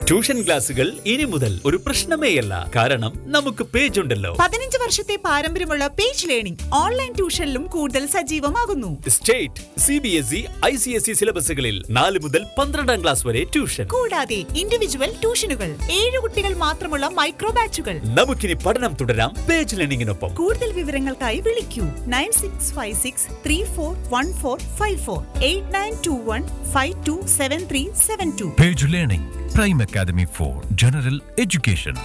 Tuition ക്ലാസുകൾ ഇനി മുതൽ ഒരു പ്രശ്നമേയല്ല. കാരണം നമുക്ക് പേജ് ഉണ്ടല്ലോ. 15 വർഷത്തെ പാരമ്പര്യമുള്ള പേജ് ലേണിംഗ് ഓൺലൈൻ ട്യൂഷനിലും കൂടുതൽ സജീവമാകുന്നു. സ്റ്റേറ്റ്, CBSE, ICSE സിലബസുകളിൽ 4 മുതൽ 12ാം ക്ലാസ് വരെ ട്യൂഷൻ. കൂടാതെ ഇൻഡിവിജ്വൽ ട്യൂഷനുകൾ, 7 കുട്ടികൾ മാത്രമുള്ള മൈക്രോ ബാച്ചുകൾ. നമുക്കിനി പഠനം തുടരാം പേജ് ലേണിംഗിനൊപ്പം. കൂടുതൽ വിവരങ്ങൾക്കായി വിളിക്കൂ 9656341454 8921527372. Page learning prime academy for general education.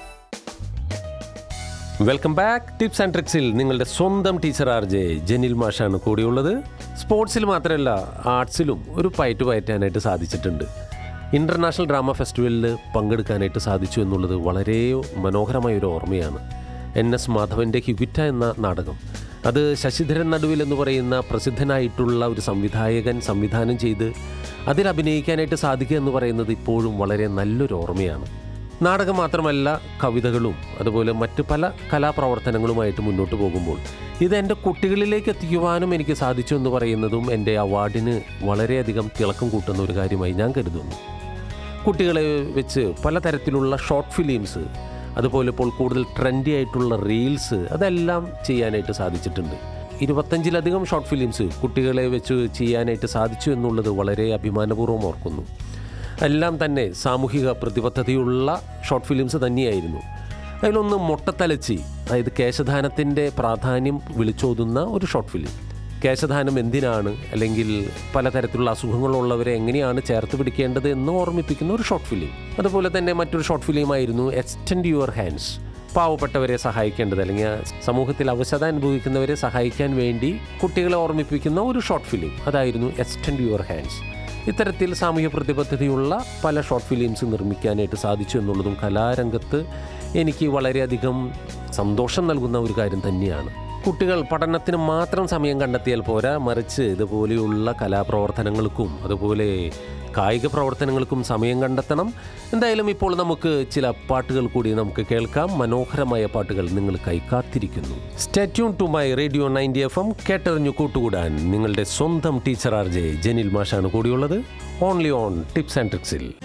Welcome back. Tips and ട്രിക്സിൽ നിങ്ങളുടെ സ്വന്തം ടീച്ചർ RJ ജെനിൽ മാഷാണ് കൂടിയുള്ളത്. സ്പോർട്സിൽ മാത്രമല്ല ആർട്സിലും ഒരു പയറ്റാനായിട്ട് സാധിച്ചിട്ടുണ്ട്. ഇൻ്റർനാഷണൽ ഡ്രാമ ഫെസ്റ്റിവലിൽ പങ്കെടുക്കാനായിട്ട് സാധിച്ചു എന്നുള്ളത് വളരെ മനോഹരമായൊരു ഓർമ്മയാണ്. NS മാധവൻ്റെ ഹ്യുഗിറ്റ എന്ന നാടകം, അത് ശശിധരൻ നടുവിൽ എന്ന് പറയുന്ന പ്രസിദ്ധനായിട്ടുള്ള ഒരു സംവിധായകൻ സംവിധാനം ചെയ്ത് അതിൽ അഭിനയിക്കാനായിട്ട് സാധിക്കുക എന്ന് പറയുന്നത് ഇപ്പോഴും വളരെ നല്ലൊരു ഓർമ്മയാണ്. നാടകം മാത്രമല്ല, കവിതകളും അതുപോലെ മറ്റ് പല കലാപ്രവർത്തനങ്ങളുമായിട്ട് മുന്നോട്ട് പോകുമ്പോൾ ഇത് എൻ്റെ കുട്ടികളിലേക്ക് എത്തിക്കുവാനും എനിക്ക് സാധിച്ചു എന്ന് പറയുന്നതും എൻ്റെ അവാർഡിന് വളരെയധികം തിളക്കം കൂട്ടുന്ന ഒരു കാര്യമായി ഞാൻ കരുതുന്നു. കുട്ടികളെ വെച്ച് പലതരത്തിലുള്ള ഷോർട്ട് ഫിലിംസ്, അതുപോലെ ഇപ്പോൾ കൂടുതൽ ട്രെൻഡി ആയിട്ടുള്ള റീൽസ്, അതെല്ലാം ചെയ്യാനായിട്ട് സാധിച്ചിട്ടുണ്ട്. 25ലധികം ഷോർട്ട് ഫിലിംസ് കുട്ടികളെ വെച്ച് ചെയ്യാനായിട്ട് സാധിച്ചു എന്നുള്ളത് വളരെ അഭിമാനപൂർവ്വം ഓർക്കുന്നു. എല്ലാം തന്നെ സാമൂഹിക പ്രതിബദ്ധതയുള്ള ഷോർട്ട് ഫിലിംസ് തന്നെയായിരുന്നു. അതിലൊന്ന് മൊട്ടത്തലച്ചി, അതായത് കേശദാനത്തിൻ്റെ പ്രാധാന്യം വിളിച്ചോതുന്ന ഒരു ഷോർട്ട് ഫിലിം. കേശദാനം എന്തിനാണ്, അല്ലെങ്കിൽ പലതരത്തിലുള്ള അസുഖങ്ങളുള്ളവരെ എങ്ങനെയാണ് ചേർത്ത് പിടിക്കേണ്ടത് എന്ന് ഓർമ്മിപ്പിക്കുന്ന ഒരു ഷോർട്ട് ഫിലിം. അതുപോലെ തന്നെ മറ്റൊരു ഷോർട്ട് ഫിലിമായിരുന്നു എക്സ്റ്റെൻഡ് യുവർ ഹാൻഡ്സ്. പാവപ്പെട്ടവരെ സഹായിക്കേണ്ടത്, അല്ലെങ്കിൽ സമൂഹത്തിൽ അവശത അനുഭവിക്കുന്നവരെ സഹായിക്കാൻ വേണ്ടി കുട്ടികളെ ഓർമ്മിപ്പിക്കുന്ന ഒരു ഷോർട്ട് ഫിലിം, അതായിരുന്നു എക്സ്റ്റെൻഡ് യുവർ ഹാൻഡ്സ്. ഇത്തരത്തിൽ സാമൂഹ്യ പ്രതിബദ്ധതയുള്ള പല ഷോർട്ട് ഫിലിംസ് നിർമ്മിക്കാനായിട്ട് സാധിച്ചു എന്നുള്ളതും കലാരംഗത്ത് എനിക്ക് വളരെയധികം സന്തോഷം നൽകുന്ന ഒരു കാര്യം തന്നെയാണ്. കുട്ടികൾ പഠനത്തിന് മാത്രം സമയം കണ്ടെത്തിയാൽ പോരാ, മറിച്ച് ഇതുപോലെയുള്ള കലാപ്രവർത്തനങ്ങൾക്കും അതുപോലെ കായിക പ്രവർത്തനങ്ങൾക്കും സമയം കണ്ടെത്തണം. എന്തായാലും ഇപ്പോൾ നമുക്ക് ചില പാട്ടുകൾ കൂടി നമുക്ക് കേൾക്കാം. മനോഹരമായ പാട്ടുകൾ നിങ്ങൾക്കായി കാത്തിരിക്കുന്നു. Stay tune to my radio 90 FM. കേട്ടറിഞ്ഞു കൂട്ടുകൂടാൻ നിങ്ങളുടെ സ്വന്തം ടീച്ചർ RJ ജെനിൽ മാഷാണ് കൂടിയുള്ളത്. Only on tips and ട്രിക്സിൽ.